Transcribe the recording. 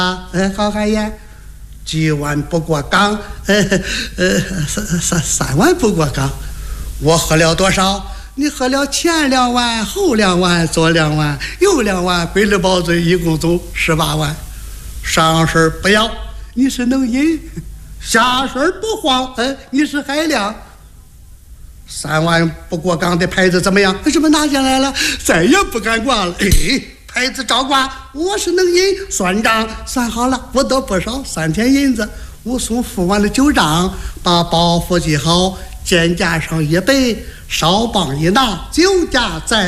好汉爷，几万不过岗，3万不过岗。我喝了多少？你喝了前2万，后2万，左2万，右2万，归了包醉，一共总18万。上身不要，你是能饮；下身不慌，你是海量。3万不过岗的牌子怎么样？为什么拿下来了？再也不敢挂了。牌子照挂，我是能饮。算账算好了，我得不少，3天银子。我送付完了酒账，把包袱记好，肩架上一背，哨棒一拿，酒价在。